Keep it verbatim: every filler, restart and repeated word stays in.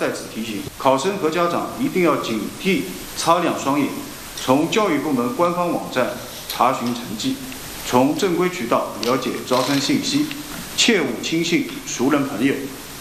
在此提醒，考生和家长一定要警惕，擦亮双眼，从教育部门官方网站查询成绩，从正规渠道了解招生信息，切勿轻信熟人朋友。